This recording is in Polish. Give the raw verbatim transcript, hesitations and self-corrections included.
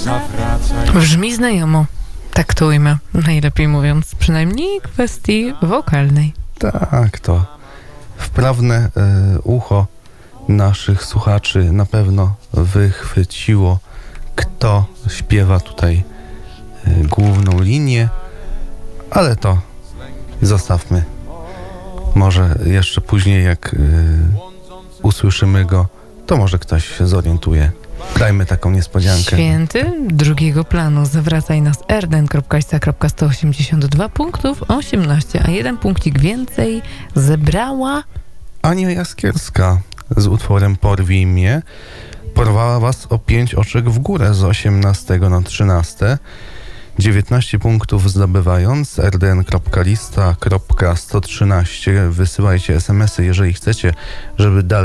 Brzmi znajomo. Taktujmy, najlepiej mówiąc, przynajmniej kwestii wokalnej. Tak, to wprawne y, ucho naszych słuchaczy na pewno wychwyciło, kto śpiewa tutaj y, główną linię, ale to zostawmy. Może jeszcze później, jak y, usłyszymy go, to może ktoś się zorientuje. Dajmy taką niespodziankę. Święty drugiego planu. Zawracaj nas erden kropka i s a kropka sto osiemdziesiąt dwa punktów osiemnaście, a jeden punkcik więcej zebrała Ania Jaskierska z utworem Porwij mnie porwała was o pięć oczek w górę z osiemnastego na trzynaste. dziewiętnaście punktów zdobywając. erden kropka lista kropka sto trzynaście. Wysyłajcie es em esy, jeżeli chcecie, żeby dalej